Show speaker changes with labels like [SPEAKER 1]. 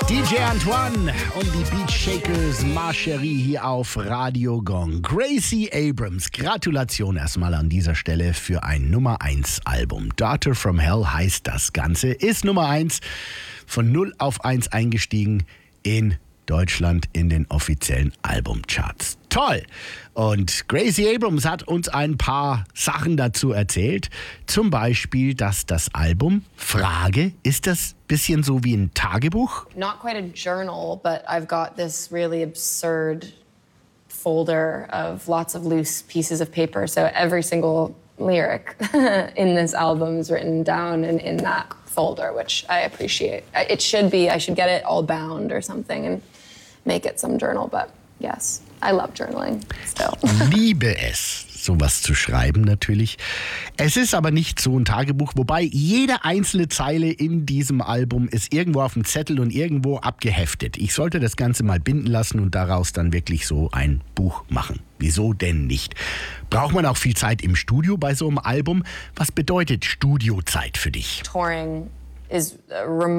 [SPEAKER 1] DJ Antoine und die Beach Shakers Marcherie hier auf Radio Gong. Gracie Abrams, Gratulation erstmal an dieser Stelle für ein Nummer 1 Album. Daughter from Hell heißt das Ganze, ist Nummer 1, von 0 auf 1 eingestiegen in Deutschland in den offiziellen Albumcharts. Toll! Und Gracie Abrams hat uns ein paar Sachen dazu erzählt. Zum Beispiel, dass das Album, Frage, ist das ein bisschen so wie ein Tagebuch?
[SPEAKER 2] Not quite a journal, but I've got this really absurd folder of lots of loose pieces of paper. So every single lyric in this album is written down in that folder, which I appreciate. I should get it all bound or something and make it some journal, but yes, I love journaling still.
[SPEAKER 1] Ich liebe es, sowas zu schreiben natürlich. Es ist aber nicht so ein Tagebuch, wobei jede einzelne Zeile in diesem Album ist irgendwo auf dem Zettel und irgendwo abgeheftet. Ich sollte das Ganze mal binden lassen und daraus dann wirklich so ein Buch machen. Wieso denn nicht? Braucht man auch viel Zeit im Studio bei so einem Album? Was bedeutet Studiozeit für dich?
[SPEAKER 2] Touring is